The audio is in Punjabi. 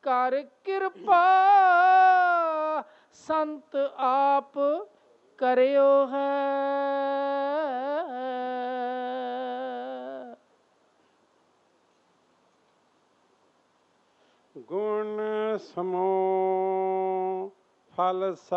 ਕਰ ਕਿਰਪਾ ਸੰਤ ਆਪ ਕਰਿਓ ਹੈ। ਗੁਣ ਸਮੋ ਫਲ